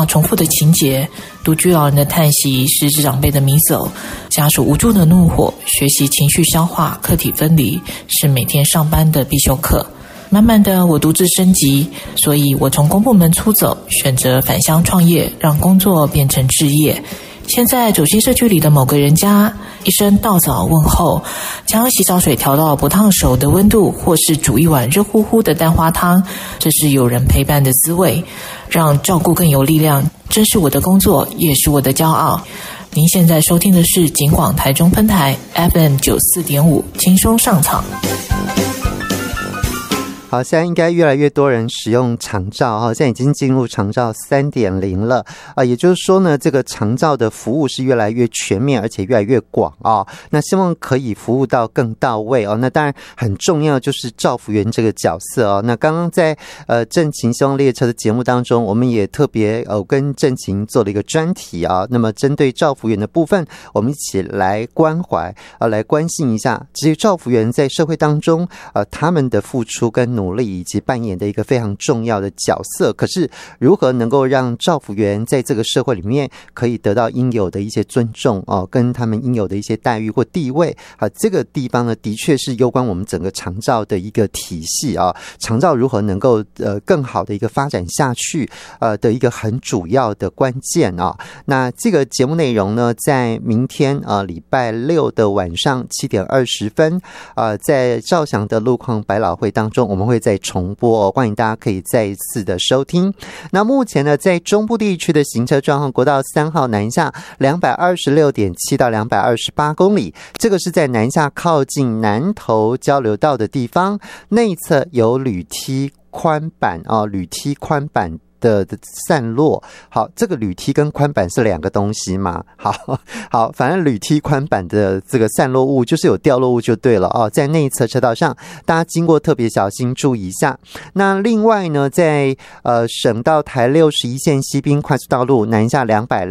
要重复的情节，独居老人的叹息，失智长辈的迷走，家属无助的怒火，学习情绪消化，客体分离，是每天上班的必修课。慢慢的，我独自升级，所以我从公部门出走，选择返乡创业，让工作变成志业。现在走进社区里的某个人家，一声道早问候，将洗澡水调到不烫手的温度，或是煮一碗热乎乎的蛋花汤，这是有人陪伴的滋味，让照顾更有力量，真是我的工作，也是我的骄傲。您现在收听的是警广台中分台 FM 94.5，轻松上场。 好，现在应该越来越多人使用长照哈，现在已经进入长照 3.0 了也就是说呢，这个长照的服务是越来越全面，而且越来越广那希望可以服务到更到位那当然很重要就是照服员这个角色那刚刚在正勤希望列车的节目当中，我们也特别跟正勤做了一个专题那么针对照服员的部分，我们一起来关怀来关心一下这些照服员在社会当中他们的付出跟努力以及扮演的一个非常重要的角色。可是如何能够让照服员在这个社会里面可以得到应有的一些尊重跟他们应有的一些待遇或地位这个地方呢，的确是攸关我们整个长照的一个体系长照如何能够更好的一个发展下去的一个很主要的关键那这个节目内容呢，在明天礼拜六的晚上7点20分在兆祥的路况百老汇当中，我们会再重播欢迎大家可以再一次的收听。那目前呢，在中部地区的行车状况，国道3号南下 226.7 到228公里，这个是在南下靠近南投交流道的地方，内侧有铝梯宽板铝梯宽板的散落。好，这个铝梯跟宽板是两个东西嘛？好，反正铝梯宽板的这个散落物就是有掉落物就对了在内侧车道上，大家经过特别小心注意一下。那另外呢，在省道台61线西滨快速道路南下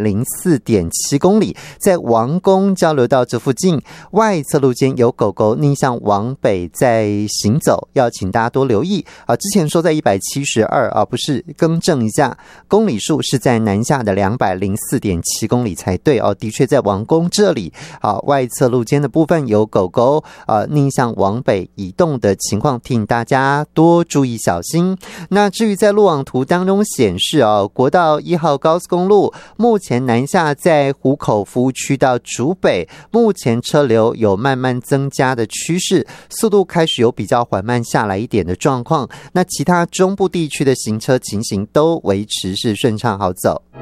204.7 公里，在王宫交流道这附近外侧路肩有狗狗逆向往北在行走，要请大家多留意之前说在172不是，更正一下，公里数是在南下的 204.7 公里才对的确在王宫这里外侧路肩的部分有狗狗逆向往北移动的情况，请大家多注意小心。那至于在路网图当中显示国道1号高速公路目前南下在湖口服务区到竹北，目前车流有慢慢增加的趋势，速度开始有比较缓慢下来一点的状况。那其他中部地区的行车情形都维持是顺畅好走。